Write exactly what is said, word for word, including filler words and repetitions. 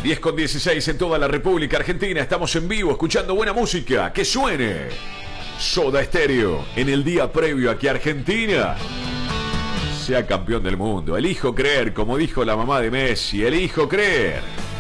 diez con dieciséis en toda la República Argentina. Estamos en vivo escuchando buena música. ¡Que suene! Soda Stereo en el día previo a que Argentina sea campeón del mundo. Elijo creer, como dijo la mamá de Messi. Elijo creer.